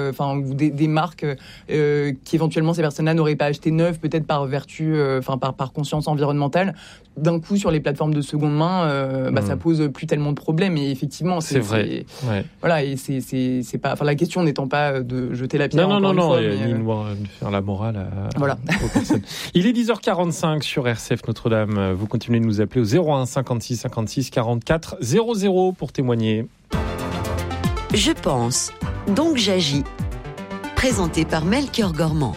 ou des marques qui éventuellement ces personnes-là n'auraient pas acheté neuf, peut-être par vertu, par conscience environnementale. D'un coup, sur les plateformes de seconde main, ça pose plus tellement de problèmes. Et effectivement, c'est vrai. Voilà, et c'est pas. Enfin, la question n'étant pas de jeter la pierre. Non, fois, ni de faire la morale voilà. aux personnes. Il est 10h45 sur RCF Notre-Dame. Vous continuez de nous appeler au 01 56 56 44 00 pour témoigner. Je pense, donc j'agis. Présenté par Melchior Gormand.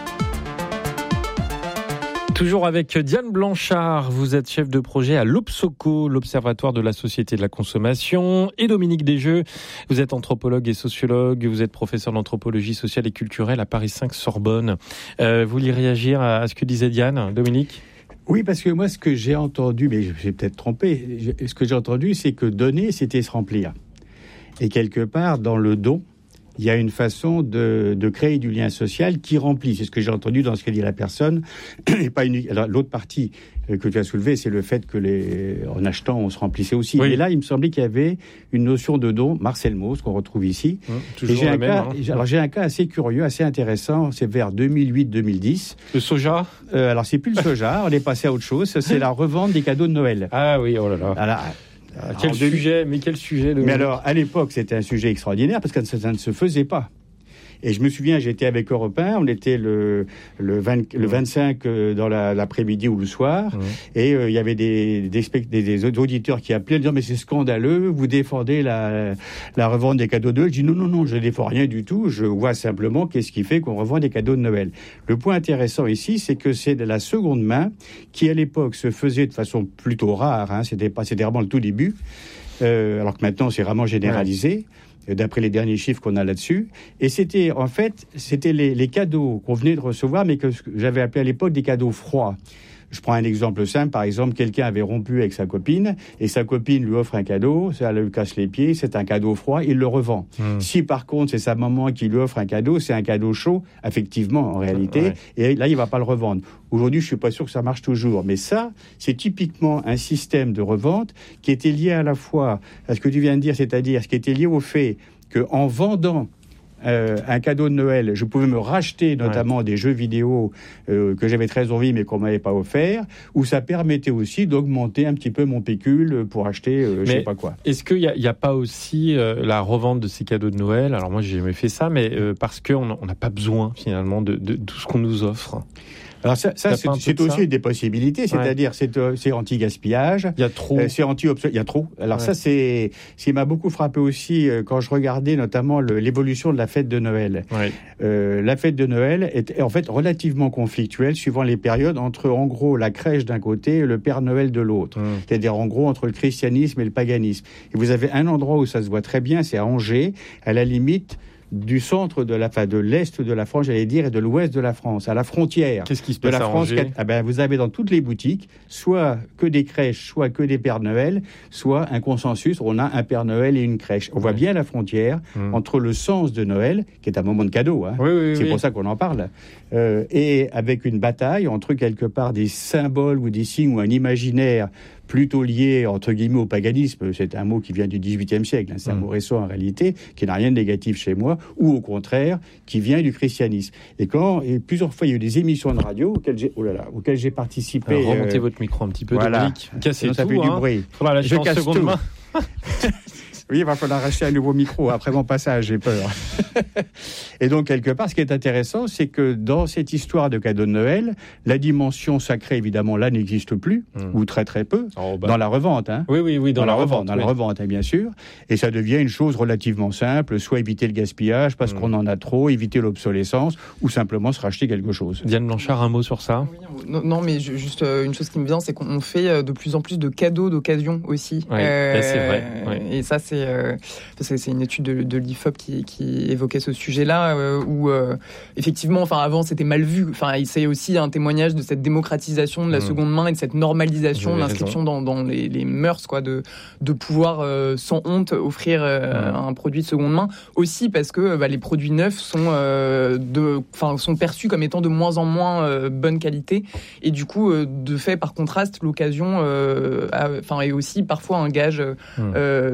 Toujours avec Diane Blanchard, vous êtes chef de projet à l'Obsoco, l'Observatoire de la Société de la Consommation, et Dominique Desjeux, vous êtes anthropologue et sociologue, vous êtes professeur d'anthropologie sociale et culturelle à Paris 5 Sorbonne. Vous voulez réagir à ce que disait Diane, Dominique ? Oui, parce que moi, ce que j'ai entendu, mais j'ai peut-être trompé, ce que j'ai entendu, c'est que donner, c'était se remplir. Et quelque part, dans le don, il y a une façon de créer du lien social qui remplit. C'est ce que j'ai entendu dans ce qu'a dit la personne. Et pas unique. Alors, l'autre partie que tu as soulevée, c'est le fait que en achetant, on se remplissait aussi. Oui. Et là, il me semblait qu'il y avait une notion de don. Marcel Mauss, qu'on retrouve ici. Toujours la même. Alors, j'ai un cas assez curieux, assez intéressant. C'est vers 2008-2010. Le soja ? Alors, c'est plus le soja. On est passé à autre chose. C'est la revente des cadeaux de Noël. Ah oui, oh là là. Alors, quel sujet. Mais alors, à l'époque, c'était un sujet extraordinaire parce que ça ne se faisait pas. Et je me souviens, j'étais avec Europe 1, on était le 25 dans l'après-midi ou le soir, et il y avait des auditeurs qui appelaient en disant « Mais c'est scandaleux, vous défendez la revente des cadeaux de Noël ». Je dis « Non, je ne défends rien du tout, je vois simplement qu'est-ce qui fait qu'on revend des cadeaux de Noël ». Le point intéressant ici, c'est que c'est de la seconde main qui, à l'époque, se faisait de façon plutôt rare, c'était vraiment le tout début, alors que maintenant, c'est vraiment généralisé. D'après les derniers chiffres qu'on a là-dessus. Et c'était les cadeaux qu'on venait de recevoir, mais que j'avais appelé à l'époque des cadeaux froids. Je prends un exemple simple. Par exemple, quelqu'un avait rompu avec sa copine et sa copine lui offre un cadeau, ça lui casse les pieds, c'est un cadeau froid, il le revend. Si par contre c'est sa maman qui lui offre un cadeau, c'est un cadeau chaud, effectivement, en réalité, et là il va pas le revendre. Aujourd'hui, je suis pas sûr que ça marche toujours, mais ça, c'est typiquement un système de revente qui était lié à la fois à ce que tu viens de dire, c'est-à-dire ce qui était lié au fait qu'en vendant un cadeau de Noël, je pouvais me racheter notamment des jeux vidéo que j'avais très envie mais qu'on m'avait pas offert, où ça permettait aussi d'augmenter un petit peu mon pécule pour acheter je sais pas quoi. Est-ce qu'il y a pas aussi la revente de ces cadeaux de Noël ? Alors moi j'ai jamais fait ça, mais parce qu'on n'a pas besoin finalement de tout ce qu'on nous offre. Alors ça c'est aussi des possibilités, c'est-à-dire c'est anti-gaspillage. Il y a trop. Il y a trop. Alors ça c'est ce qui m'a beaucoup frappé aussi quand je regardais notamment l'évolution de la fête de Noël. La fête de Noël est en fait relativement conflictuelle suivant les périodes entre en gros la crèche d'un côté et le Père Noël de l'autre. C'est-à-dire en gros entre le christianisme et le paganisme. Et vous avez un endroit où ça se voit très bien, c'est à Angers, à la limite du centre de l'est de la France, j'allais dire, et de l'ouest de la France, à la frontière. Qu'est-ce qui se passe de la à France Angers ? Vous avez dans toutes les boutiques, soit que des crèches, soit que des Pères Noël, soit un consensus, on a un Père Noël et une crèche. On voit bien la frontière entre le sens de Noël, qui est un moment de cadeau, c'est pour ça qu'on en parle, et avec une bataille entre quelque part des symboles ou des signes ou un imaginaire plutôt lié, entre guillemets, au paganisme. C'est un mot qui vient du XVIIIe siècle. C'est un mot récent, en réalité, qui n'a rien de négatif chez moi, ou au contraire, qui vient du christianisme. Et plusieurs fois, il y a eu des émissions de radio auxquelles j'ai participé. Alors, remontez votre micro un petit peu, Dominique. Cassez tout, ça fait du bruit. Je casse tout. Main. Oui, il va falloir acheter un nouveau micro après mon passage, j'ai peur. Et donc, quelque part, ce qui est intéressant, c'est que dans cette histoire de cadeau de Noël, la dimension sacrée, évidemment, là, n'existe plus, ou très très peu, dans la revente. Oui, dans la revente. Dans la revente, bien sûr. Et ça devient une chose relativement simple, soit éviter le gaspillage, parce qu'on en a trop, éviter l'obsolescence, ou simplement se racheter quelque chose. Diane Blanchard, un mot sur ça ? Non, mais juste une chose qui me vient, c'est qu'on fait de plus en plus de cadeaux d'occasion aussi. C'est vrai. Et ça, c'est une étude de l'IFOP qui évoquait ce sujet-là, où effectivement, avant c'était mal vu. C'est aussi un témoignage de cette démocratisation de la seconde main et de cette normalisation de l'inscription dans les mœurs, de pouvoir sans honte offrir un produit de seconde main. Aussi parce que les produits neufs sont perçus comme étant de moins en moins bonne qualité, et du coup, de fait, par contraste, l'occasion est aussi parfois un gage de qualité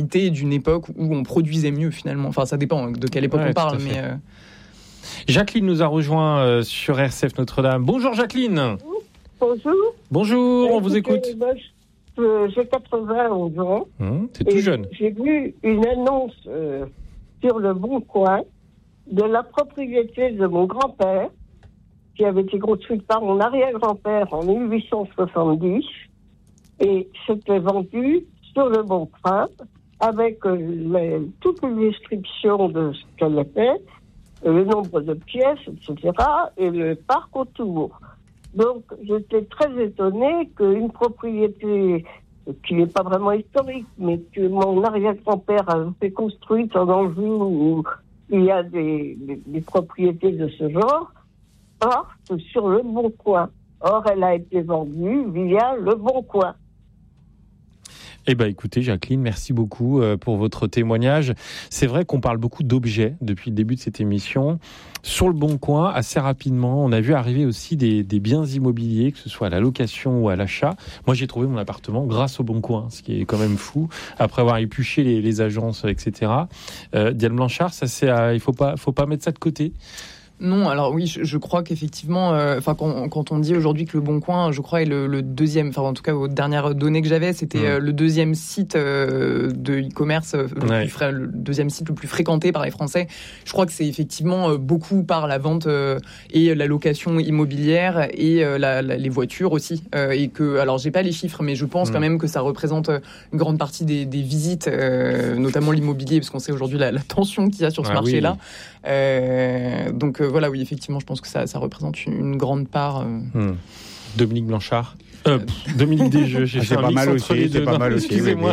hérité d'une époque où on produisait mieux finalement. Enfin, ça dépend de quelle époque on parle, mais... Jacqueline nous a rejoint sur RCF Notre-Dame. Bonjour Jacqueline. Bonjour. Bonjour, on vous écoute. J'ai 91 ans. C'est tout jeune. J'ai vu une annonce sur le Bon Coin de la propriété de mon grand-père, qui avait été construite par mon arrière-grand-père en 1870, et c'était vendu sur le Bon Coin avec toutes les descriptions de ce qu'elle était, le nombre de pièces, etc., et le parc autour. Donc, j'étais très étonnée qu'une propriété qui n'est pas vraiment historique, mais que mon arrière-grand-père a fait construite en Anjou, où il y a des propriétés de ce genre, porte sur le Bon Coin. Or, elle a été vendue via le Bon Coin. Eh bien, écoutez, Jacqueline, merci beaucoup pour votre témoignage. C'est vrai qu'on parle beaucoup d'objets depuis le début de cette émission. Sur le Bon Coin, assez rapidement, on a vu arriver aussi des biens immobiliers, que ce soit à la location ou à l'achat. Moi, j'ai trouvé mon appartement grâce au Bon Coin, ce qui est quand même fou, après avoir épluché les agences, etc. Diane Blanchard, il faut pas mettre ça de côté. Non, alors oui, je crois qu'effectivement, quand on dit aujourd'hui que le Bon Coin, je crois, est le deuxième, enfin en tout cas aux dernières données que j'avais, c'était le deuxième site de e-commerce, le deuxième site le plus fréquenté par les Français. Je crois que c'est effectivement beaucoup par la vente et la location immobilière et les voitures aussi. Et que, alors j'ai pas les chiffres, mais je pense quand même que ça représente une grande partie des visites, notamment l'immobilier, parce qu'on sait aujourd'hui la tension qu'il y a sur ce marché-là. Donc voilà, oui, effectivement, je pense que ça représente une grande part. Dominique Blanchard. Dominique Desjeux, j'ai fait un mix entre les deux. C'est pas mal aussi. Excusez-moi.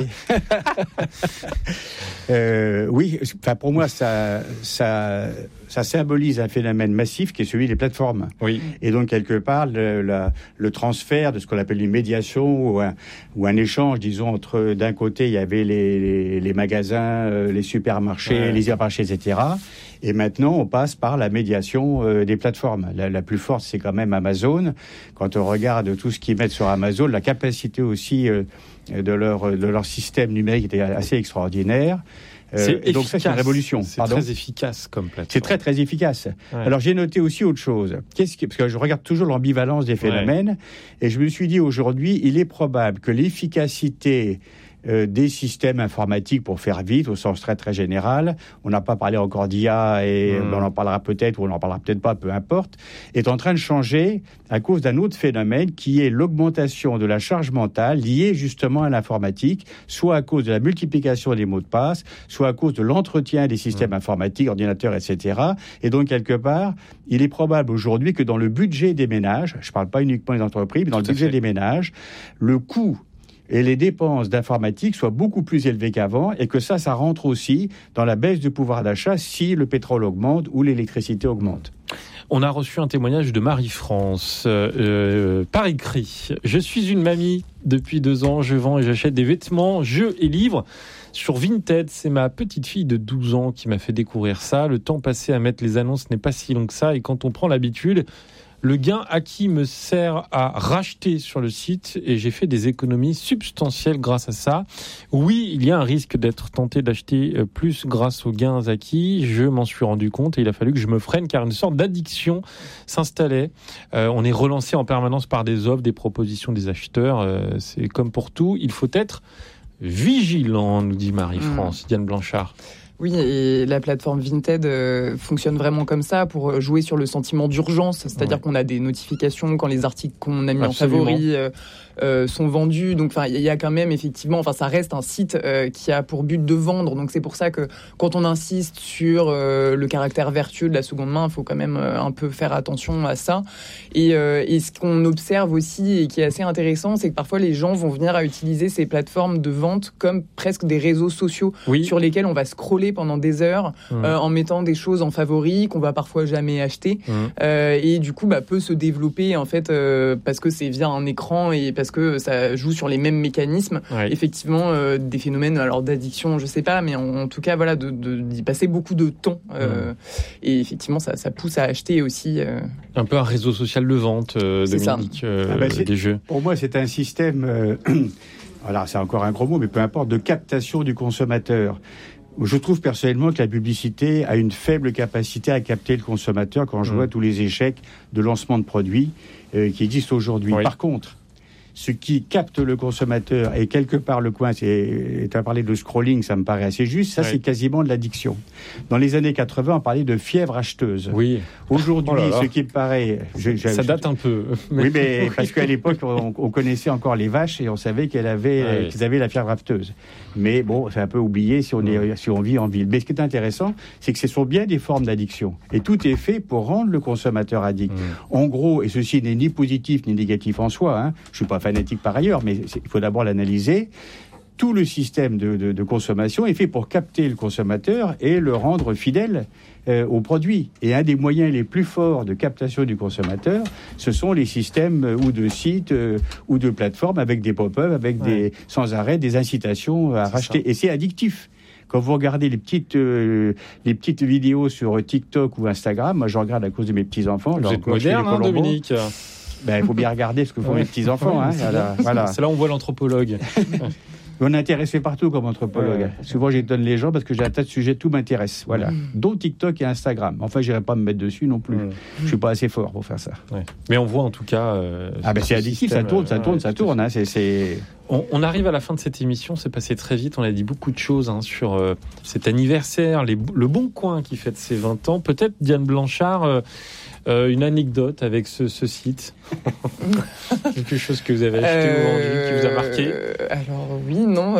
Oui, pour moi, ça symbolise un phénomène massif qui est celui des plateformes. Oui. Et donc, quelque part, le transfert de ce qu'on appelle une médiation ou un échange, disons, entre, d'un côté, il y avait les magasins, les supermarchés, les hypermarchés, etc. Et maintenant, on passe par la médiation des plateformes. La plus forte, c'est quand même Amazon. Quand on regarde tout ce qu'ils mettent sur Amazon, la capacité aussi de leur système numérique est assez extraordinaire. Donc ça, c'est une révolution. C'est très efficace comme plateforme. C'est très, très efficace. Ouais. Alors, j'ai noté aussi autre chose. Parce que je regarde toujours l'ambivalence des phénomènes. Et je me suis dit, aujourd'hui, il est probable que l'efficacité des systèmes informatiques, pour faire vite, au sens très, très général, on n'a pas parlé encore d'IA, et on en parlera peut-être, ou on n'en parlera peut-être pas, peu importe, est en train de changer à cause d'un autre phénomène qui est l'augmentation de la charge mentale liée justement à l'informatique, soit à cause de la multiplication des mots de passe, soit à cause de l'entretien des systèmes informatiques, ordinateurs, etc. Et donc, quelque part, il est probable aujourd'hui que dans le budget des ménages, je ne parle pas uniquement des entreprises, mais dans le budget des ménages, le coût et les dépenses d'informatique soient beaucoup plus élevées qu'avant, et que ça rentre aussi dans la baisse du pouvoir d'achat si le pétrole augmente ou l'électricité augmente. On a reçu un témoignage de Marie-France par écrit. Je suis une mamie depuis 2 ans, je vends et j'achète des vêtements, jeux et livres sur Vinted. C'est ma petite fille de 12 ans qui m'a fait découvrir ça. Le temps passé à mettre les annonces n'est pas si long que ça, et quand on prend l'habitude, le gain acquis me sert à racheter sur le site, et j'ai fait des économies substantielles grâce à ça. Oui, il y a un risque d'être tenté d'acheter plus grâce aux gains acquis. Je m'en suis rendu compte et il a fallu que je me freine, car une sorte d'addiction s'installait. On est relancé en permanence par des offres, des propositions des acheteurs. C'est comme pour tout, il faut être vigilant, nous dit Marie-France. Diane Blanchard. Oui, et la plateforme Vinted fonctionne vraiment comme ça pour jouer sur le sentiment d'urgence. C'est-à-dire qu'on a des notifications quand les articles qu'on a mis en favori sont vendus. Donc, il y a quand même effectivement, ça reste un site qui a pour but de vendre. Donc, c'est pour ça que quand on insiste sur le caractère vertueux de la seconde main, il faut quand même un peu faire attention à ça. Et ce qu'on observe aussi et qui est assez intéressant, c'est que parfois les gens vont venir à utiliser ces plateformes de vente comme presque des réseaux sociaux sur lesquels on va scroller pendant des heures en mettant des choses en favori qu'on va parfois jamais acheter et du coup peut se développer en fait parce que c'est via un écran et parce que ça joue sur les mêmes mécanismes effectivement des phénomènes d'addiction, je sais pas, mais en tout cas d'y passer beaucoup de temps et effectivement ça pousse à acheter aussi un peu un réseau social de vente Dominique, des jeux. Pour moi c'est un système alors c'est encore un gros mot, mais peu importe, de captation du consommateur. Je trouve personnellement que la publicité a une faible capacité à capter le consommateur quand je vois tous les échecs de lancement de produits qui existent aujourd'hui. Oui. Par contre, ce qui capte le consommateur et quelque part le coin, tu as parlé de scrolling, ça me paraît assez juste, ça c'est quasiment de l'addiction. Dans les années 80, on parlait de fièvre acheteuse. Oui. Aujourd'hui, ce qui me paraît... ça date un peu. Oui, mais parce qu'à l'époque, on connaissait encore les vaches et on savait qu'ils avaient la fièvre acheteuse. Mais bon, c'est un peu oublié si on vit en ville. Mais ce qui est intéressant, c'est que ce sont bien des formes d'addiction. Et tout est fait pour rendre le consommateur addict. En gros, et ceci n'est ni positif ni négatif en soi, hein, je suis pas fanatique par ailleurs, mais il faut d'abord l'analyser. Tout le système de consommation est fait pour capter le consommateur et le rendre fidèle au produit. Et un des moyens les plus forts de captation du consommateur, ce sont les systèmes ou de sites ou de plateformes avec des pop-up, avec sans arrêt des incitations à racheter. Ça. Et c'est addictif. Quand vous regardez les petites vidéos sur TikTok ou Instagram, moi je regarde à cause de mes petits-enfants. Vous êtes moderne, hein, Dominique? Il faut bien regarder ce que font mes petits-enfants. Hein, voilà. C'est là où on voit l'anthropologue. On est intéressé partout comme anthropologue. Souvent, j'étonne les gens parce que j'ai un tas de sujets, tout m'intéresse. Voilà. Dont TikTok et Instagram. Enfin, je n'irai pas me mettre dessus non plus. Je ne suis pas assez fort pour faire ça. Mais on voit en tout cas... c'est addictif, ça tourne. Hein, On arrive à la fin de cette émission, c'est passé très vite. On a dit beaucoup de choses sur cet anniversaire, le Bon Coin qui fête ses 20 ans. Peut-être, Diane Blanchard... une anecdote avec ce site. Quelque chose que vous avez acheté ou vendu, qui vous a marqué? Alors oui, non,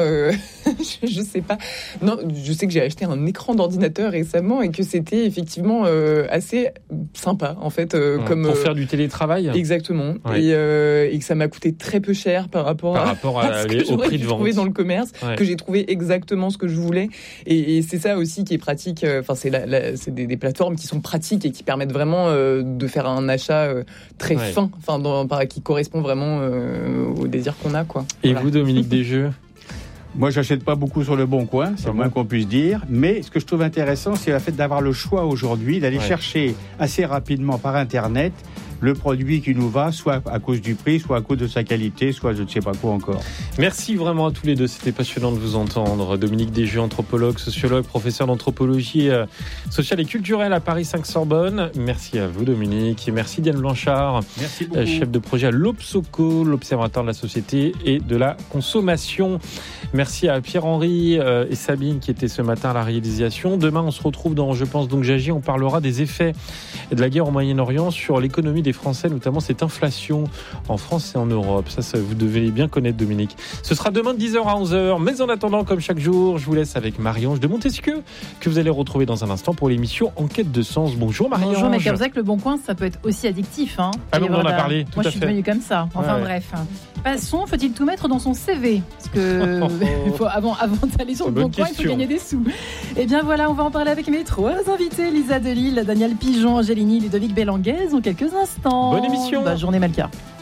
je sais pas. Non, je sais que j'ai acheté un écran d'ordinateur récemment et que c'était effectivement assez sympa en fait. Pour faire du télétravail. Exactement. Et que ça m'a coûté très peu cher par rapport à ce que j'aurais pu trouver dans le commerce, que j'ai trouvé exactement ce que je voulais. Et c'est ça aussi qui est pratique. Enfin, c'est des plateformes qui sont pratiques et qui permettent vraiment de faire un achat très fin, qui correspond vraiment au désir qu'on a, quoi. Et vous, Dominique Desjeux? Moi, j'achète pas beaucoup sur le Bon Coin, c'est le moins qu'on puisse dire. Mais ce que je trouve intéressant, c'est le fait d'avoir le choix aujourd'hui, d'aller chercher assez rapidement par Internet le produit qui nous va, soit à cause du prix, soit à cause de sa qualité, soit je ne sais pas quoi encore. Merci vraiment à tous les deux, c'était passionnant de vous entendre. Dominique Desjeux, anthropologue, sociologue, professeur d'anthropologie sociale et culturelle à Paris 5 Sorbonne. Merci à vous, Dominique, et merci Diane Blanchard, chef de projet à l'Obsoco, l'Observatoire de la société et de la consommation. Merci à Pierre-Henri et Sabine qui étaient ce matin à la réalisation. Demain, on se retrouve dans Je pense donc j'agis. On parlera des effets de la guerre au Moyen-Orient sur l'économie des Français, notamment cette inflation en France et en Europe. Ça vous devez bien connaître, Dominique. Ce sera demain de 10h à 11h. Mais en attendant, comme chaque jour, je vous laisse avec Marie-Ange de Montesquieu, que vous allez retrouver dans un instant pour l'émission Enquête de sens. Bonjour Marie-Ange. Bonjour, mais c'est vrai que le Bon Coin, ça peut être aussi addictif. Hein. Alors, on en a parlé. Moi, je suis devenue comme ça. Enfin bref. Passons, faut-il tout mettre dans son CV? Parce que avant d'aller sur le Bon Coin, il faut gagner des sous. Et bien voilà, on va en parler avec mes trois invités, Lisa Delille, Daniel Pigeon, Angélini, Ludovic Bellanguez, en quelques instants. Bonne émission. Bonne journée, Malka.